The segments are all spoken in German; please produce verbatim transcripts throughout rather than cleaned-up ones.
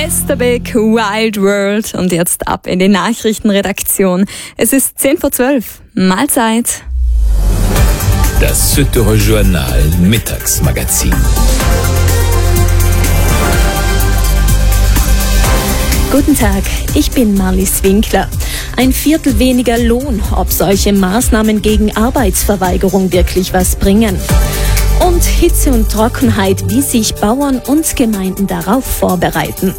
Mister Big Wild World und jetzt ab in die Nachrichtenredaktion. Es ist zehn vor zwölf. Mahlzeit. Das Süddeutsche Journal Mittagsmagazin. Guten Tag, ich bin Marlies Winkler. Ein Viertel weniger Lohn, ob solche Maßnahmen gegen Arbeitsverweigerung wirklich was bringen. Und Hitze und Trockenheit, wie sich Bauern und Gemeinden darauf vorbereiten.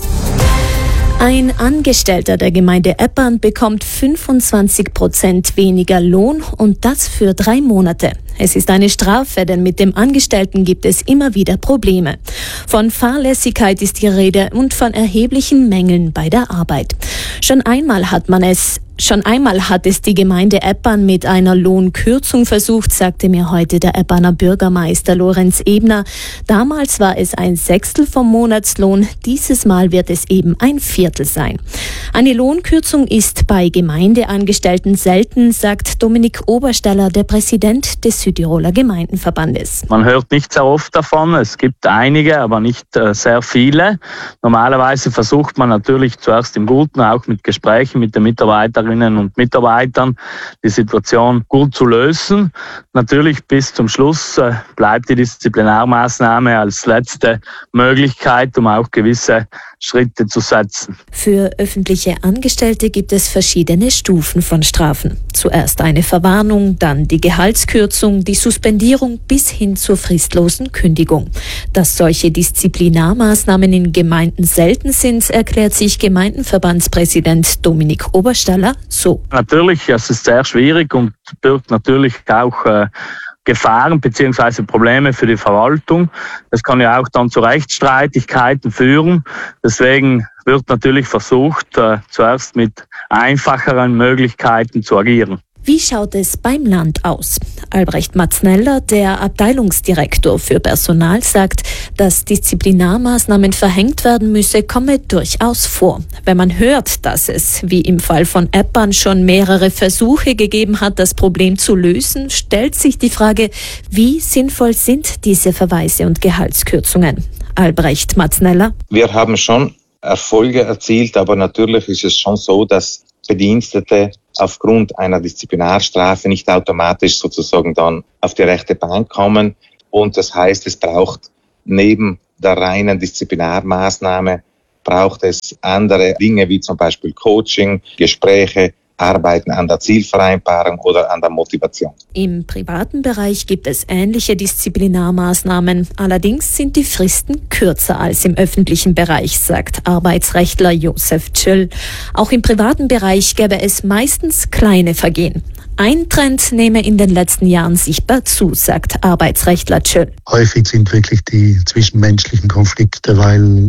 Ein Angestellter der Gemeinde Eppern bekommt fünfundzwanzig Prozent weniger Lohn und das für drei Monate. Es ist eine Strafe, denn mit dem Angestellten gibt es immer wieder Probleme. Von Fahrlässigkeit ist die Rede und von erheblichen Mängeln bei der Arbeit. Schon einmal hat man es Schon einmal hat es die Gemeinde Eppern mit einer Lohnkürzung versucht, sagte mir heute der Epperner Bürgermeister Lorenz Ebner. Damals war es ein Sechstel vom Monatslohn, dieses Mal wird es eben ein Viertel sein. Eine Lohnkürzung ist bei Gemeindeangestellten selten, sagt Dominik Obersteller, der Präsident des Südtiroler Gemeindenverbandes. Man hört nicht sehr oft davon, es gibt einige, aber nicht äh, sehr viele. Normalerweise versucht man natürlich zuerst im Guten, auch mit Gesprächen mit den Mitarbeiterinnen und Mitarbeitern die Situation gut zu lösen. Natürlich bis zum Schluss äh, bleibt die Disziplinarmaßnahme als letzte Möglichkeit, um auch gewisse Schritte zu setzen. Für öffentliche Angestellte gibt es verschiedene Stufen von Strafen. Zuerst eine Verwarnung, dann die Gehaltskürzung, die Suspendierung bis hin zur fristlosen Kündigung. Dass solche Disziplinarmaßnahmen in Gemeinden selten sind, erklärt sich Gemeindenverbandspräsident Dominik Obersteller so. Natürlich, es ist sehr schwierig und birgt natürlich auch äh, Gefahren bzw. Probleme für die Verwaltung. Das kann ja auch dann zu Rechtsstreitigkeiten führen. Deswegen wird natürlich versucht, äh, zuerst mit einfacheren Möglichkeiten zu agieren. Wie schaut es beim Land aus? Albrecht Matzneller, der Abteilungsdirektor für Personal, sagt, dass Disziplinarmaßnahmen verhängt werden müsse, komme durchaus vor. Wenn man hört, dass es, wie im Fall von Eppern, schon mehrere Versuche gegeben hat, das Problem zu lösen, stellt sich die Frage, wie sinnvoll sind diese Verweise und Gehaltskürzungen? Albrecht Matzneller. Wir haben schon Erfolge erzielt, aber natürlich ist es schon so, dass Bedienstete aufgrund einer Disziplinarstrafe nicht automatisch sozusagen dann auf die rechte Bahn kommen. Und das heißt, es braucht neben der reinen Disziplinarmaßnahme, braucht es andere Dinge wie zum Beispiel Coaching, Gespräche, Arbeiten an der Zielvereinbarung oder an der Motivation. Im privaten Bereich gibt es ähnliche Disziplinarmaßnahmen. Allerdings sind die Fristen kürzer als im öffentlichen Bereich, sagt Arbeitsrechtler Josef Tschöll. Auch im privaten Bereich gäbe es meistens kleine Vergehen. Ein Trend nehme in den letzten Jahren sichtbar zu, sagt Arbeitsrechtler Tschöll. Häufig sind wirklich die zwischenmenschlichen Konflikte, weil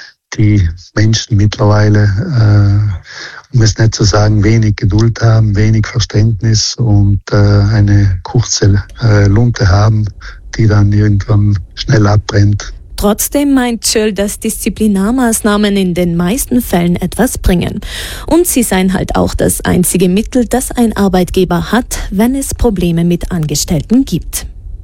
die Menschen mittlerweile, äh, um es nicht zu sagen, wenig Geduld haben, wenig Verständnis und äh, eine kurze äh, Lunte haben, die dann irgendwann schnell abbrennt. Trotzdem meint Tschöll, dass Disziplinarmaßnahmen in den meisten Fällen etwas bringen. Und sie seien halt auch das einzige Mittel, das ein Arbeitgeber hat, wenn es Probleme mit Angestellten gibt.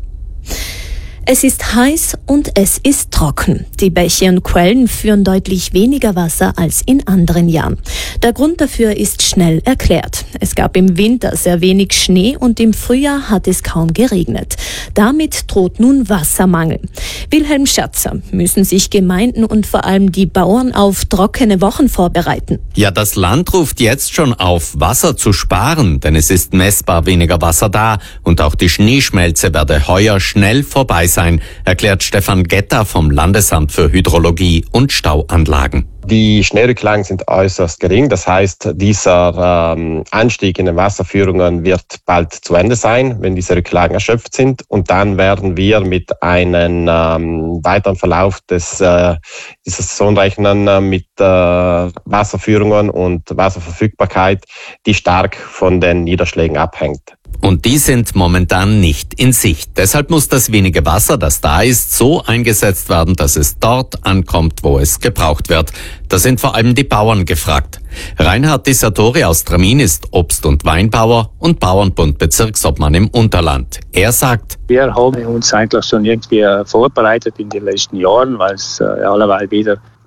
Es ist heiß und es ist trocken. Die Bäche und Quellen führen deutlich weniger Wasser als in anderen Jahren. Der Grund dafür ist schnell erklärt. Es gab im Winter sehr wenig Schnee und im Frühjahr hat es kaum geregnet. Damit droht nun Wassermangel. Wilhelm Scherzer, müssen sich Gemeinden und vor allem die Bauern auf trockene Wochen vorbereiten? Ja, das Land ruft jetzt schon auf, Wasser zu sparen, denn es ist messbar weniger Wasser da und auch die Schneeschmelze werde heuer schnell vorbei sein, erklärt Stefan Getter vom Landesamt für Hydrologie und Stauanlagen. Die Schneerücklagen sind äußerst gering. Das heißt, dieser ähm, Anstieg in den Wasserführungen wird bald zu Ende sein, wenn diese Rücklagen erschöpft sind. Und dann werden wir mit einem ähm, weiteren Verlauf des, äh, dieser Saison rechnen äh, mit äh, Wasserführungen und Wasserverfügbarkeit, die stark von den Niederschlägen abhängt. Und die sind momentan nicht in Sicht. Deshalb muss das wenige Wasser, das da ist, so eingesetzt werden, dass es dort ankommt, wo es gebraucht wird. Da sind vor allem die Bauern gefragt. Reinhard Dissatori aus Tramin ist Obst- und Weinbauer und Bauernbund Bezirksobmann im Unterland. Er sagt: Wir haben uns eigentlich schon irgendwie vorbereitet in den letzten Jahren, weil es äh, alleweil wieder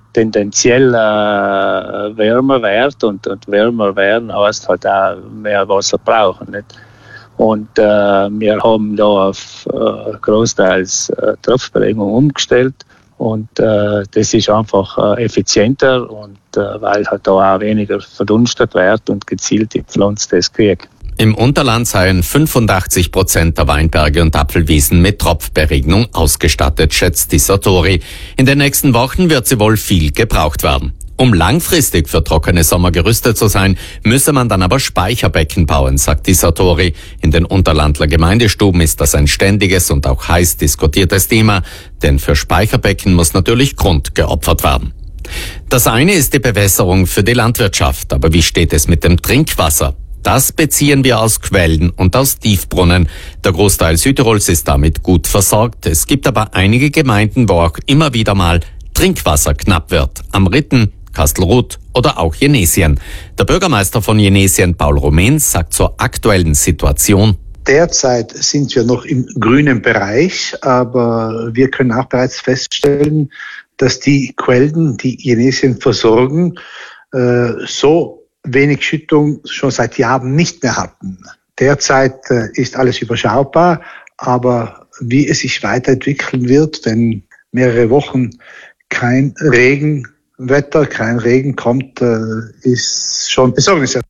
tendenziell äh, wärmer wird und, und wärmer werden heißt halt auch mehr Wasser brauchen. Nicht? Und äh, wir haben da auf äh, großteils äh, Tropfberegnung umgestellt und äh, das ist einfach äh, effizienter und äh, weil halt da auch weniger verdunstet wird und gezielt die Pflanze das kriegt. Im Unterland seien fünfundachtzig Prozent der Weinberge und Apfelwiesen mit Tropfberegnung ausgestattet, schätzt die Sartori. In den nächsten Wochen wird sie wohl viel gebraucht werden. Um langfristig für trockene Sommer gerüstet zu sein, müsse man dann aber Speicherbecken bauen, sagt die Sartori. In den Unterlandler Gemeindestuben ist das ein ständiges und auch heiß diskutiertes Thema, denn für Speicherbecken muss natürlich Grund geopfert werden. Das eine ist die Bewässerung für die Landwirtschaft, aber wie steht es mit dem Trinkwasser? Das beziehen wir aus Quellen und aus Tiefbrunnen. Der Großteil Südtirols ist damit gut versorgt. Es gibt aber einige Gemeinden, wo auch immer wieder mal Trinkwasser knapp wird. Am Ritten, Kastelruth oder auch Jenesien. Der Bürgermeister von Jenesien, Paul Rumen, sagt zur aktuellen Situation: Derzeit sind wir noch im grünen Bereich, aber wir können auch bereits feststellen, dass die Quellen, die Jenesien versorgen, äh, so wenig Schüttung schon seit Jahren nicht mehr hatten. Derzeit äh, ist alles überschaubar, aber wie es sich weiterentwickeln wird, wenn mehrere Wochen kein Regenwetter, kein Regen kommt, äh, ist schon besorgniserregend.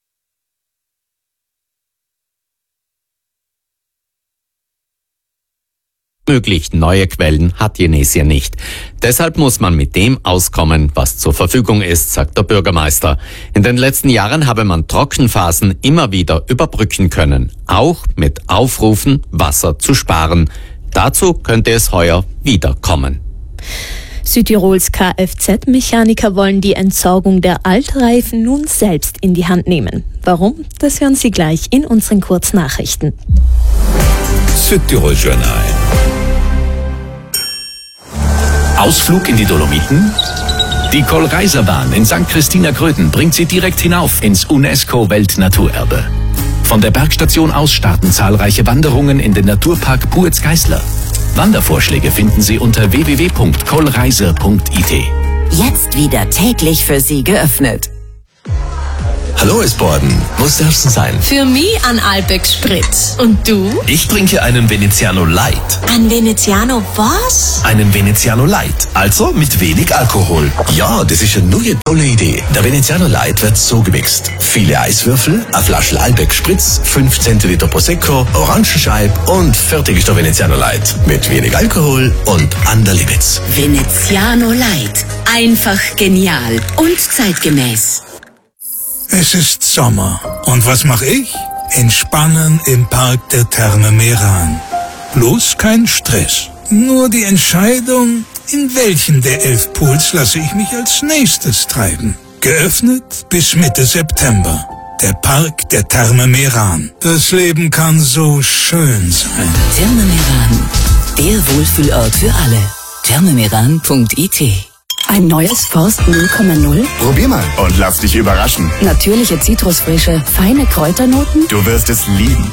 Möglich neue Quellen hat Jenesien nicht. Deshalb muss man mit dem auskommen, was zur Verfügung ist, sagt der Bürgermeister. In den letzten Jahren habe man Trockenphasen immer wieder überbrücken können, auch mit Aufrufen, Wasser zu sparen. Dazu könnte es heuer wieder kommen. Südtirols Kfz-Mechaniker wollen die Entsorgung der Altreifen nun selbst in die Hand nehmen. Warum? Das hören Sie gleich in unseren Kurznachrichten. Südtirol Journal. Ausflug in die Dolomiten? Die Kohlreiserbahn in Sankt Christina Gröden bringt Sie direkt hinauf ins UNESCO-Weltnaturerbe. Von der Bergstation aus starten zahlreiche Wanderungen in den Naturpark Puetz-Geißler. Wandervorschläge finden Sie unter w w w punkt kohlreiser punkt i t. Jetzt wieder täglich für Sie geöffnet. Hallo Esborden, was darf's denn sein? Für mich an Alpex Spritz. Und du? Ich trinke einen Veneziano Light. Ein Veneziano was? Einen Veneziano Light, also mit wenig Alkohol. Ja, das ist eine neue tolle Idee. Der Veneziano Light wird so gemixt. Viele Eiswürfel, eine Flasche Alpex Spritz, fünf Zentiliter Prosecco, Orangenscheib und fertig ist der Veneziano Light. Mit wenig Alkohol und an der Limits. Veneziano Light. Einfach genial und zeitgemäß. Es ist Sommer. Und was mache ich? Entspannen im Park der Therme Meran. Bloß kein Stress. Nur die Entscheidung, in welchen der elf Pools lasse ich mich als nächstes treiben. Geöffnet bis Mitte September. Der Park der Therme Meran. Das Leben kann so schön sein. Therme Meran. Der Wohlfühlort für alle. thermemeran punkt i t. Ein neues Forst null Komma null? Probier mal und lass dich überraschen. Natürliche Zitrusfrische, feine Kräuternoten? Du wirst es lieben.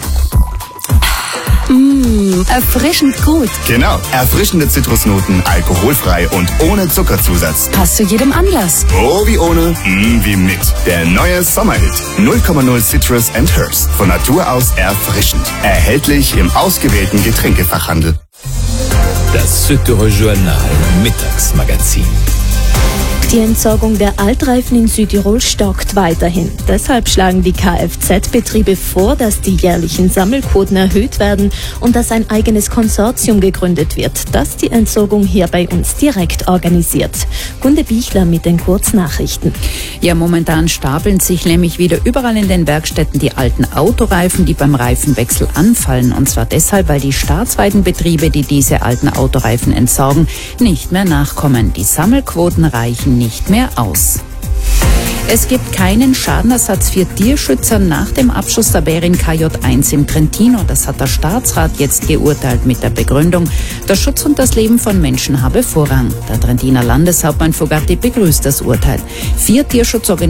Mmh, erfrischend gut. Genau, erfrischende Zitrusnoten, alkoholfrei und ohne Zuckerzusatz. Passt zu jedem Anlass. Oh, wie ohne, mmh, wie mit. Der neue Sommerhit. null Komma null Citrus and Herbs. Von Natur aus erfrischend. Erhältlich im ausgewählten Getränkefachhandel. Das Südtirol Journal Mittagsmagazin. Die Entsorgung der Altreifen in Südtirol stockt weiterhin. Deshalb schlagen die Kfz-Betriebe vor, dass die jährlichen Sammelquoten erhöht werden und dass ein eigenes Konsortium gegründet wird, das die Entsorgung hier bei uns direkt organisiert. Gunde Bichler mit den Kurznachrichten. Ja, momentan stapeln sich nämlich wieder überall in den Werkstätten die alten Autoreifen, die beim Reifenwechsel anfallen. Und zwar deshalb, weil die staatsweiten Betriebe, die diese alten Autoreifen entsorgen, nicht mehr nachkommen. Die Sammelquoten reichen nicht mehr aus. Es gibt keinen Schadenersatz für Tierschützer nach dem Abschuss der Bärin K J eins im Trentino. Das hat der Staatsrat jetzt geurteilt mit der Begründung, der Schutz und das Leben von Menschen habe Vorrang. Der Trentiner Landeshauptmann Fugatti begrüßt das Urteil. Vier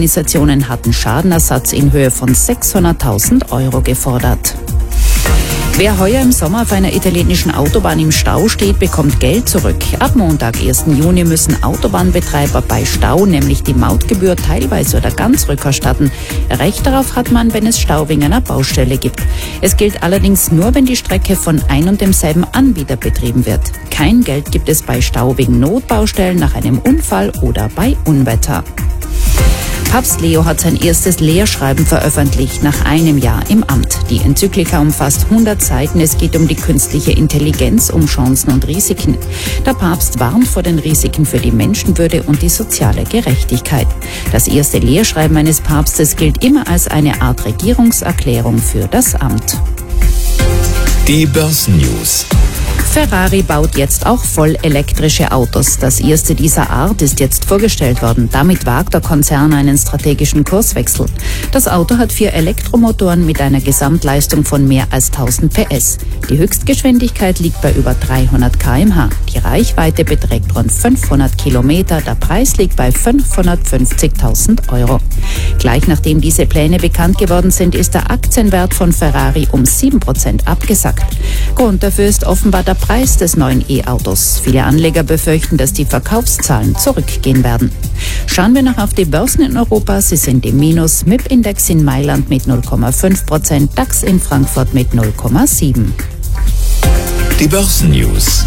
Tierschutzorganisationen hatten Schadenersatz in Höhe von sechshunderttausend Euro gefordert. Wer heuer im Sommer auf einer italienischen Autobahn im Stau steht, bekommt Geld zurück. Ab Montag, ersten Juni, müssen Autobahnbetreiber bei Stau nämlich die Mautgebühr teilweise oder ganz rückerstatten. Recht darauf hat man, wenn es Stau wegen einer Baustelle gibt. Es gilt allerdings nur, wenn die Strecke von ein und demselben Anbieter betrieben wird. Kein Geld gibt es bei Stau wegen Notbaustellen, nach einem Unfall oder bei Unwetter. Papst Leo hat sein erstes Lehrschreiben veröffentlicht nach einem Jahr im Amt. Die Enzyklika umfasst hundert Seiten. Es geht um die künstliche Intelligenz, um Chancen und Risiken. Der Papst warnt vor den Risiken für die Menschenwürde und die soziale Gerechtigkeit. Das erste Lehrschreiben eines Papstes gilt immer als eine Art Regierungserklärung für das Amt. Die Börsennews. Ferrari baut jetzt auch voll elektrische Autos. Das erste dieser Art ist jetzt vorgestellt worden. Damit wagt der Konzern einen strategischen Kurswechsel. Das Auto hat vier Elektromotoren mit einer Gesamtleistung von mehr als tausend P S. Die Höchstgeschwindigkeit liegt bei über dreihundert Kilometer pro Stunde. Die Reichweite beträgt rund fünfhundert Kilometer. Der Preis liegt bei fünfhundertfünfzigtausend Euro. Gleich nachdem diese Pläne bekannt geworden sind, ist der Aktienwert von Ferrari um sieben Prozent abgesackt. Grund dafür ist offenbar der Preis des neuen E-Autos. Viele Anleger befürchten, dass die Verkaufszahlen zurückgehen werden. Schauen wir noch auf die Börsen in Europa. Sie sind im Minus. M I P-Index in Mailand mit null Komma fünf Prozent, DAX in Frankfurt mit null Komma sieben. Die Börsennews.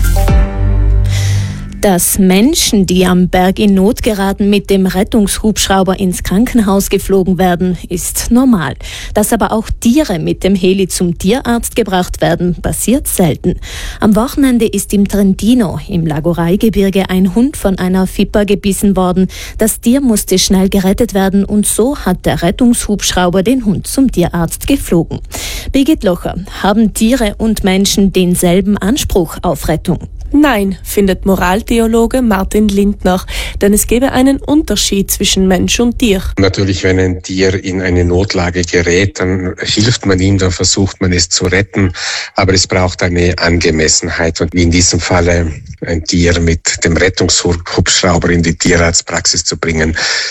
Dass Menschen, die am Berg in Not geraten, mit dem Rettungshubschrauber ins Krankenhaus geflogen werden, ist normal. Dass aber auch Tiere mit dem Heli zum Tierarzt gebracht werden, passiert selten. Am Wochenende ist im Trentino, im Lagoreigebirge, ein Hund von einer Viper gebissen worden. Das Tier musste schnell gerettet werden und so hat der Rettungshubschrauber den Hund zum Tierarzt geflogen. Birgit Locher, haben Tiere und Menschen denselben Anspruch auf Rettung? Nein, findet Moraltheologe Martin Lindner, denn es gäbe einen Unterschied zwischen Mensch und Tier. Natürlich, wenn ein Tier in eine Notlage gerät, dann hilft man ihm, dann versucht man es zu retten, aber es braucht eine Angemessenheit und wie in diesem Falle ein Tier mit dem Rettungshubschrauber in die Tierarztpraxis zu bringen,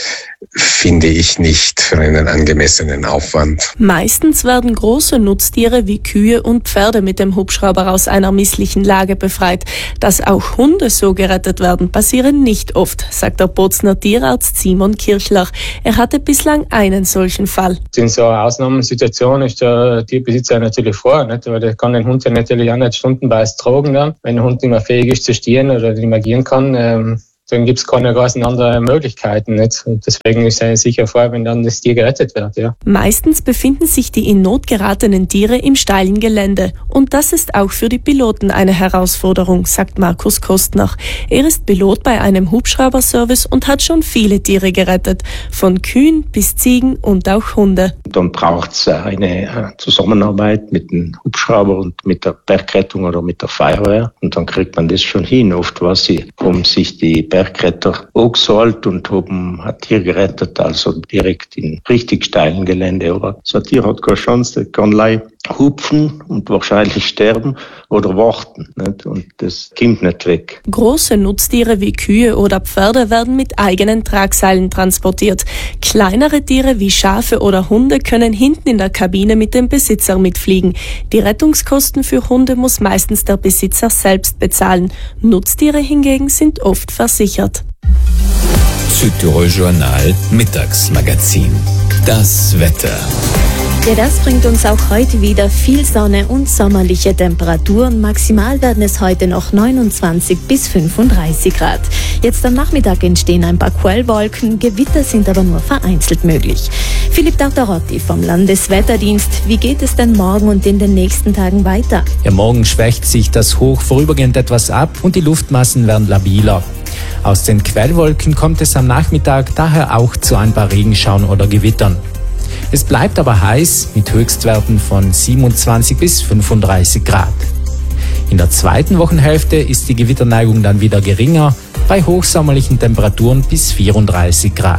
finde ich nicht für einen angemessenen Aufwand. Meistens werden große Nutztiere wie Kühe und Pferde mit dem Hubschrauber aus einer misslichen Lage befreit. Dass auch Hunde so gerettet werden, passieren nicht oft, sagt der Bozner Tierarzt Simon Kirchler. Er hatte bislang einen solchen Fall. In so einer Ausnahmesituation ist der Tierbesitzer natürlich vor, nicht? Weil der kann den Hund ja natürlich auch nicht stundenweise tragen. Dann. Wenn der Hund nicht mehr fähig ist zu stehen oder nicht mehr gehen kann, ähm dann gibt es keine ganz anderen Möglichkeiten. Nicht? Und deswegen ist er sicher vor, wenn dann das Tier gerettet wird. Ja. Meistens befinden sich die in Not geratenen Tiere im steilen Gelände. Und das ist auch für die Piloten eine Herausforderung, sagt Markus Kostner. Er ist Pilot bei einem Hubschrauberservice und hat schon viele Tiere gerettet. Von Kühen bis Ziegen und auch Hunde. Dann braucht es eine Zusammenarbeit mit dem Hubschrauber und mit der Bergrettung oder mit der Feuerwehr. Und dann kriegt man das schon hin. Oft was sie, um sich die Bergretter angesallt und haben ein Tier gerettet, also direkt in richtig steilen Gelände. Aber so ein Tier hat keine Chance, das kann leicht hupfen und wahrscheinlich sterben oder warten. Nicht? Und das kommt nicht weg. Große Nutztiere wie Kühe oder Pferde werden mit eigenen Tragseilen transportiert. Kleinere Tiere wie Schafe oder Hunde können hinten in der Kabine mit dem Besitzer mitfliegen. Die Rettungskosten für Hunde muss meistens der Besitzer selbst bezahlen. Nutztiere hingegen sind oft versichert. Südtirol Journal Mittagsmagazin. Das Wetter. Ja, das bringt uns auch heute wieder viel Sonne und sommerliche Temperaturen. Maximal werden es heute noch neunundzwanzig bis fünfunddreißig Grad. Jetzt am Nachmittag entstehen ein paar Quellwolken, Gewitter sind aber nur vereinzelt möglich. Philipp Tartarotti vom Landeswetterdienst. Wie geht es denn morgen und in den nächsten Tagen weiter? Ja, morgen schwächt sich das Hoch vorübergehend etwas ab und die Luftmassen werden labiler. Aus den Quellwolken kommt es am Nachmittag daher auch zu ein paar Regenschauen oder Gewittern. Es bleibt aber heiß mit Höchstwerten von siebenundzwanzig bis fünfunddreißig Grad. In der zweiten Wochenhälfte ist die Gewitterneigung dann wieder geringer, bei hochsommerlichen Temperaturen bis vierunddreißig Grad.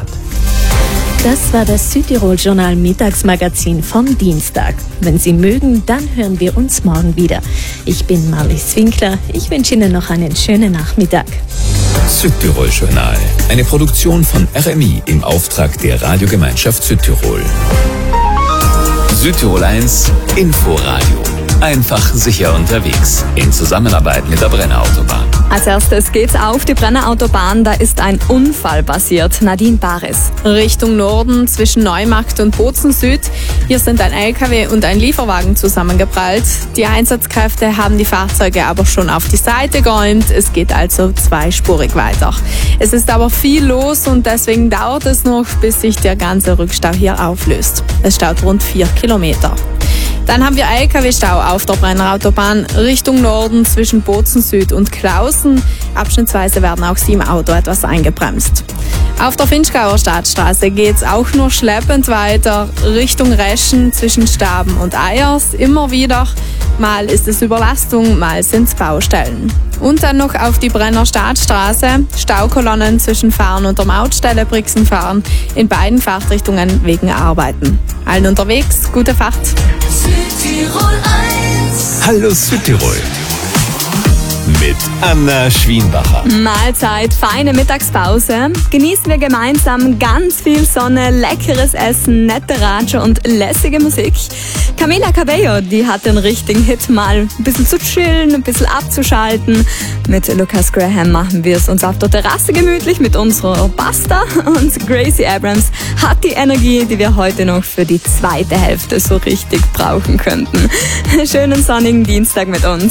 Das war das Südtirol-Journal Mittagsmagazin vom Dienstag. Wenn Sie mögen, dann hören wir uns morgen wieder. Ich bin Marlies Winkler. Ich wünsche Ihnen noch einen schönen Nachmittag. Südtirol-Journal, eine Produktion von R M I im Auftrag der Radiogemeinschaft Südtirol. Südtirol eins Inforadio Einfach sicher unterwegs. In Zusammenarbeit mit der Brenner Autobahn. Als erstes geht's auf die Brenner Autobahn. Da ist ein Unfall passiert. Nadine Bares. Richtung Norden zwischen Neumarkt und Bozen Süd. Hier sind ein L K W und ein Lieferwagen zusammengeprallt. Die Einsatzkräfte haben die Fahrzeuge aber schon auf die Seite geräumt. Es geht also zweispurig weiter. Es ist aber viel los und deswegen dauert es noch, bis sich der ganze Rückstau hier auflöst. Es staut rund vier Kilometer. Dann haben wir L K W-Stau auf der Brenner Autobahn Richtung Norden zwischen Bozen Süd und Klausen. Abschnittsweise werden auch Sie im Auto etwas eingebremst. Auf der Finchgauer Stadtstraße geht's auch nur schleppend weiter Richtung Reschen zwischen Staben und Eyers. Immer wieder. Mal ist es Überlastung, mal sind's Baustellen. Und dann noch auf die Brenner Stadtstraße. Staukolonnen zwischen Fahren und der Mautstelle Brixenfahren. In beiden Fahrtrichtungen wegen Arbeiten. Allen unterwegs, gute Fahrt. Südtirol eins. Hallo Südtirol. Mit Anna Schwienbacher. Mahlzeit, feine Mittagspause. Genießen wir gemeinsam ganz viel Sonne, leckeres Essen, nette Ratsche und lässige Musik. Camila Cabello, die hat den richtigen Hit, mal ein bisschen zu chillen, ein bisschen abzuschalten. Mit Lucas Graham machen wir es uns auf der Terrasse gemütlich mit unserer Pasta. Und Gracie Abrams hat die Energie, die wir heute noch für die zweite Hälfte so richtig brauchen könnten. Schönen sonnigen Dienstag mit uns.